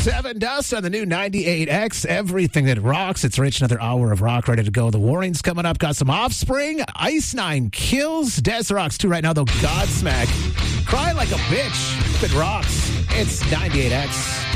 Seven Dust on the new 98X. Everything that rocks. It's Rich. Another hour of rock ready to go. The Warnings coming up. Got some Offspring. Ice Nine Kills. Des Rocks too right now, though. Godsmack. Cry Like a Bitch. If it rocks, it's 98X.